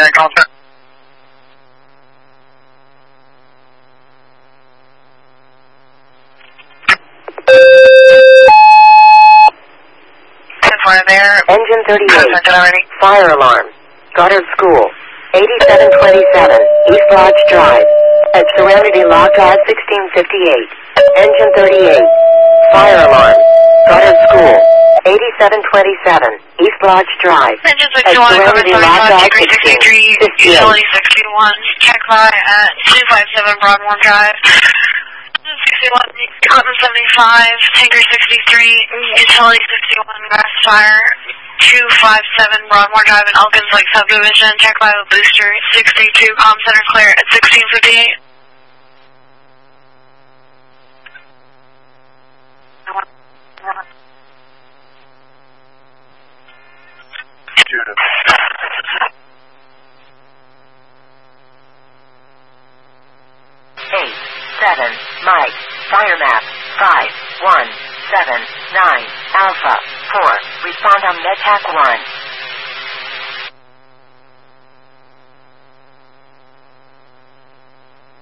clear, call center. There. Engine 38. Fire alarm. Goddard School. 8727. East Lodge Drive. At Serenity Logpad 1658. Engine 38. Fire alarm. Goddard School. 8727. East Lodge Drive. Engine At 61, Serenity Logpad 63, utility 61. Check by at 257 Broadmoor Drive. 61, Cotton 75, Tanker 63, Utility 61, Grass Fire, 257 Broadmoor Drive in Elkins Lake Subdivision. Check by with Booster 62, Comm Center clear at 1658. Mike, fire map, 5179, Alpha, 4, respond on MedTac 1.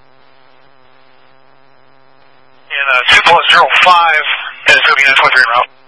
And 2+05 is going to be the 23 route.